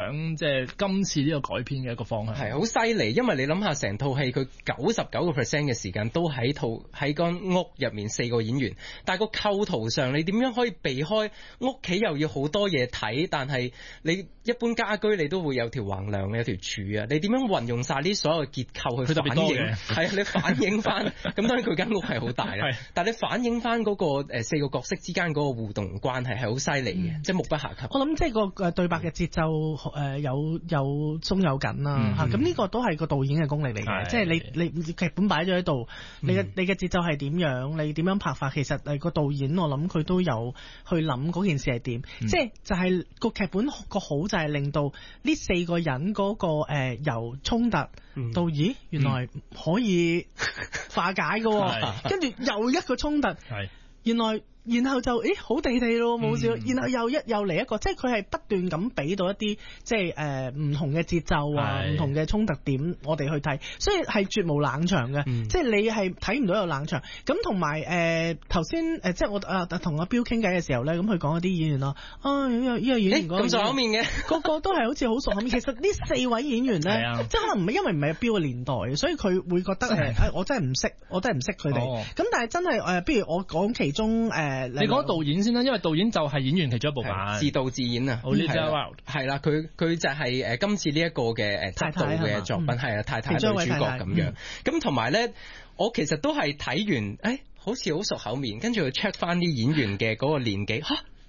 想即係今次呢個改編嘅一個方向。 係好犀利，因為你諗下成套戲佢99% 嘅時間都喺間屋入面4個演員，但係個構圖上你點樣可以避開屋企又要好多嘢睇，但係你一般家居你都會有條橫梁有條柱啊，你點樣運用晒呢所有嘅結構去反映？係啊，你反映翻咁當然佢間屋係好大啦，但係你反映翻嗰個4個角色之間嗰個互動關係係好犀利嘅，即係目不暇給。 我諗即係個對白嘅節奏有鬆有緊啦嚇，咁呢個都係個導演嘅功力嚟嘅，即係你劇本擺咗喺度，你嘅節奏係點樣，你點樣拍法，其實個導演我諗佢都有去諗嗰件事係點，即係就係個劇本個好就係令到呢4個人嗰個由衝突到咦原來可以化解嘅，跟住又一個衝突，原來。然後就好地地咯，冇笑。然後又嚟一個，即係佢係不斷咁俾到一啲即係唔同嘅節奏啊，唔同嘅衝突點，我哋去睇，所以係絕無冷場嘅，即係你係睇唔到有冷場。咁同埋頭先即係我同阿彪傾偈嘅時候咧，咁佢講一啲演員咯，呢個演員咁熟口面嘅， 個個都係好似好熟口面。其實呢4位演員咧，即係可能唔係因為唔係阿彪嘅年代，所以佢會覺得我真係唔識佢哋。咁但係真係不如我講其中你講導演先啦，因為導演就係演員其中一部分， 自導自演啊。係啦，佢就係今次呢一個嘅執導嘅作品，係啊，太太女主角咁樣。咁同埋咧，我其實都係睇完，好似好熟口面，跟住去 check 翻啲演員嘅嗰個年紀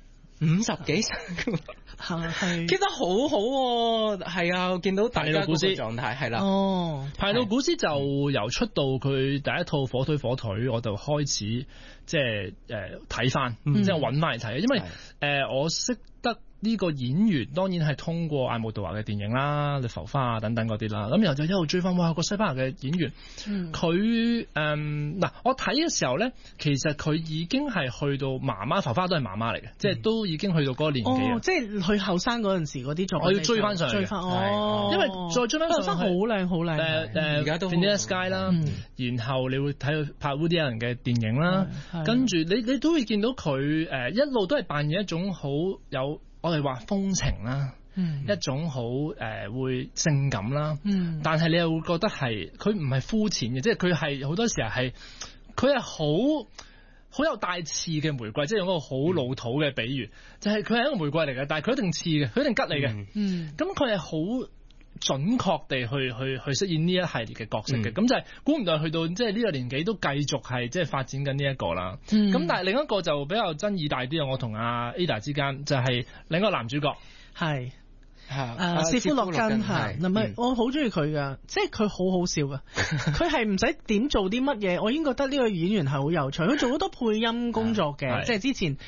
，50幾歲，記得好好喎。係啊，我見到大家嗰個狀態係啦。 派魯古斯就由出道佢第一套火腿，我就開始即係睇翻，即係揾翻嚟睇，因為我識得呢個演員當然係通過艾慕杜華嘅電影啦，你浮花啊等等嗰啲啦，咁然後就一路追翻，哇個西班牙嘅演員，佢嗱我睇嘅時候咧，其實佢已經係去到媽媽，浮花都係媽媽嚟嘅，即係都已經去到嗰個年紀啊， 即係佢後生嗰陣時嗰啲作品， 我要追翻上嚟，因為再追翻上去好靚好靚， 而家都 Vanilla Sky 啦，然後你會睇佢拍 Woody Allen嘅電影啦，跟住你都會見到佢一路都係扮演一種好有。我哋話風情啦，一種好會性感啦，但係你又會覺得係佢唔係膚淺嘅，即係佢係好多時候係佢係好有帶刺嘅玫瑰，即係用一個好老土嘅比喻，就係佢係一個玫瑰嚟嘅，但係佢一定刺嘅，佢一定吉你嘅，咁佢係好準確地去飾演呢一系列嘅角色嘅，咁就係估唔到去到即係呢個年紀都繼續係即係發展緊呢一個啦。咁但係另一個就比較爭議大啲啊！我同阿 Ada 之間就係另一個男主角係斯夫洛根嚇，嗱我好中意佢噶，即係佢好好笑噶，佢係唔使點做啲乜嘢，我已經覺得呢個演員係好有趣，佢做好多配音工作嘅，即係之前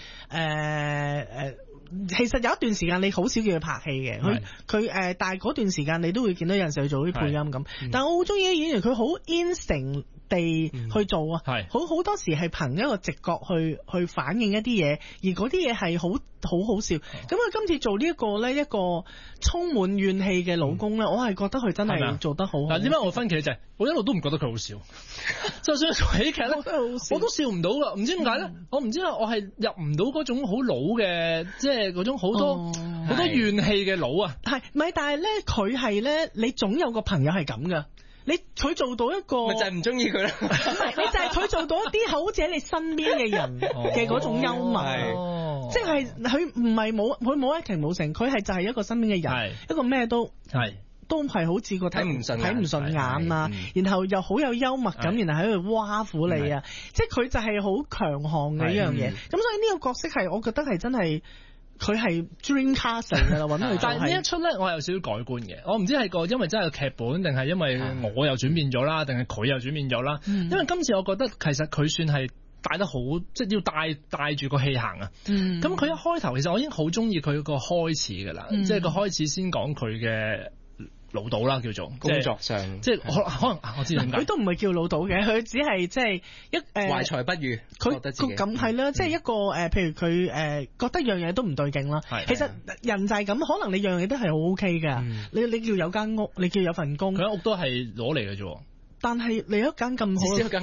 其實有一段時間你好少叫佢拍戲嘅，佢但係嗰段時間你都會見到有陣時去做啲配音咁。但係我好中意啲演員，佢好 instinct 地去做啊，好多時係憑一個直覺去反映一啲嘢，而嗰啲嘢係好好笑。咁佢今次做呢一個咧，一個充滿怨氣嘅老公咧，我係覺得佢真係做得好好。 嗱，點解我分歧就係我一路都唔覺得佢好笑，就算做喜劇咧，我都笑唔到噶，唔知點解咧？我唔知啊，我係入唔到嗰種好老嘅，即係嗰種好多怨氣嘅老啊。係咪？但係咧，佢係咧，你總有個朋友係咁噶。佢做到一個， 咪就係唔中意佢啦。 唔係，你就係佢做到一啲好似喺你身邊嘅人嘅嗰種幽默，即係佢唔係佢冇一情冇成，佢係就係一個身邊嘅人，一個咩都係好似個睇唔順眼啊，然後又好有幽默感，然後喺度挖苦你啊，即係佢就係好強項嘅一樣嘢。咁所以呢個角色係，我覺得係真係。佢係 dream cast 㗎啦，揾佢。 但係呢一出咧，我有少少改觀嘅。我唔知係因為真係劇本，定係因為我又轉變咗啦，定係佢又轉變咗啦。因為今次我覺得其實佢算係帶得好，即係要帶住個氣行啊。咁佢一開頭其實我已經好中意佢個開始㗎啦，即係個開始先講佢嘅老道啦，叫做工作上， 即係可能我知點解佢都唔係叫老道嘅，佢只係即係懷才不遇， 佢咁係啦，即係一個譬如佢覺得樣嘢都唔對勁啦。其實人就係咁，可能你樣嘢都係好 OK 㗎。你叫有間屋，你叫有份工， 佢間屋都係攞嚟嘅啫。 但係你一間咁好嘅間屋，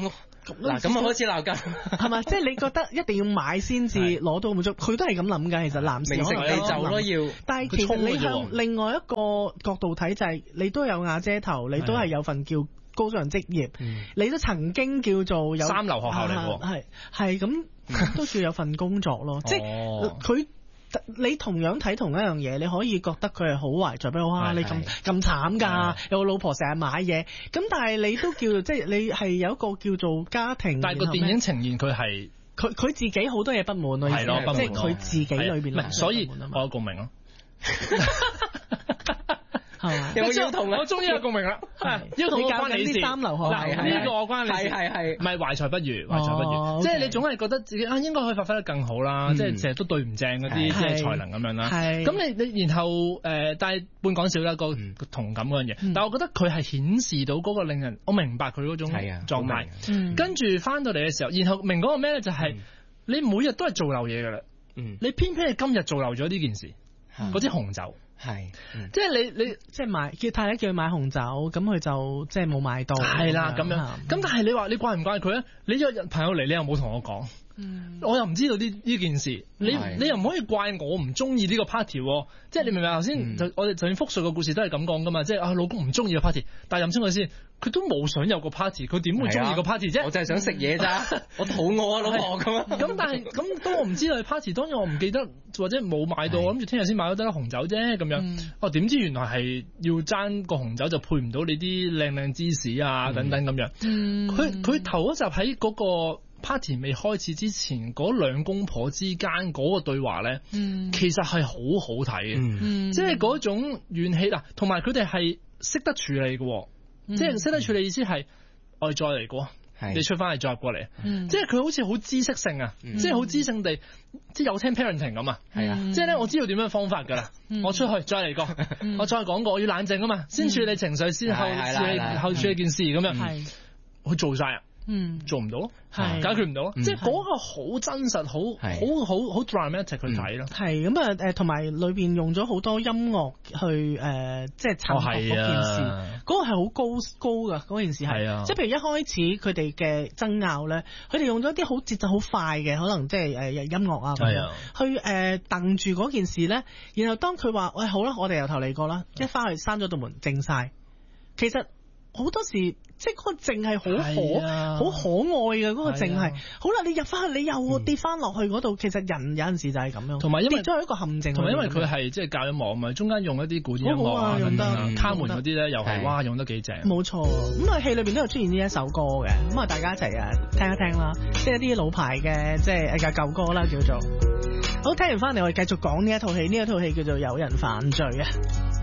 嗱咁開始鬧交係咪？即係你覺得一定要買先至攞到滿足，佢都係咁諗㗎。其實男士名成利就咯要， 但係其實你向另外一個角度睇就係你都有瓦遮頭，你都係有份叫高尚職業，你都曾經叫做有三流學校嚟喎， 係咁都算有份工作咯。即係佢。你同樣睇同一樣嘢，你可以覺得佢係好懷在，比如哇你咁慘㗎，有個老婆成日買嘢，咁但係你都叫做即係你係有一個叫做家庭。 但係個電影呈現佢係佢自己好多嘢不滿咯， 係咯， 即係佢自己裏邊。 所以我有共鳴咯。 有冇要同啊？ 我終於有共鳴啦！要同我關你事。 三流學嗱，呢個我關你事。係唔係懷才不遇？懷才不遇，即係你總係覺得自己應該可以發揮得更好啦。即係成日都對唔正嗰啲即係才能咁樣啦。咁你然後但係半講笑啦，個同感嗰樣嘢。但係我覺得佢係顯示到嗰個令人，我明白佢嗰種狀態。跟住翻到嚟嘅時候，然後明嗰個咩咧？就係你每日都係做漏嘢㗎啦。你偏偏係今日做漏咗呢件事，嗰支紅酒。 係，即係你即係買叫太太叫佢買紅酒，咁佢就即係冇買到。 係啦，咁樣。咁但係你話你怪唔怪佢咧？你約朋友嚟，你又冇同我講，我又唔知道呢件事。你又唔可以怪我唔中意呢個 party。即係你明唔明頭先我哋就算複述個故事都係咁講噶嘛？即係老公唔中意個 party，但係任清佢先，佢都冇想有個 party，佢點會中意個 party 啫？ 我就係想食嘢咋，我肚餓啊，老婆咁。 咁但係咁當我唔知道係 party，當然我唔記得或者冇買到，我諗住聽日先買到得紅酒啫咁樣。點知原來係要爭個紅酒就配唔到你啲靚靚芝士啊等等咁樣。佢頭嗰集喺嗰個 party 未開始之前，嗰兩公婆之間嗰個對話咧，其實係好好睇嘅，即係嗰種怨氣啦，同埋佢哋係識得處理嘅，即係識得處理意思係我哋再嚟過，你出翻嚟再入過嚟，即係佢好似好知識性啊，即係好知性地，即係有聽 parenting 咁啊，即係咧我知道點樣方法㗎啦，我出去再嚟過，我再講過，我要冷靜啊嘛，先處理情緒，先後處理件事咁樣，佢做晒啊。做唔到咯，解決唔到咯，即係嗰個好真實，好 dramatic 去睇咯。 係咁啊，同埋裏邊用咗好多音樂去即係襯托嗰件事，嗰個係好高㗎嗰件事係。即係譬如一開始佢哋嘅爭拗咧，佢哋用咗啲好節奏好快嘅，可能即係音樂啊，去掟住嗰件事咧。然後當佢話喂好啦，我哋由頭嚟過啦，一翻去閂咗道門靜晒，其實好多時。即係嗰個靜係好可愛嘅，嗰個靜係好啦，你入翻去，你又跌翻落去嗰度。其實人有陣時就係咁樣， 同埋因為都係一個陷阱。 同埋因為佢係即係教音樂啊嘛，中間用一啲古典音樂啊，用得卡門嗰啲咧，又係哇用得幾正。冇錯，咁啊戲裏邊都有出現呢一首歌嘅，咁啊大家一齊聽一聽啦，即係一啲老牌嘅即係舊歌啦叫做。好，聽完翻嚟我哋繼續講呢一套戲，呢一套戲叫做《有人犯罪》啊。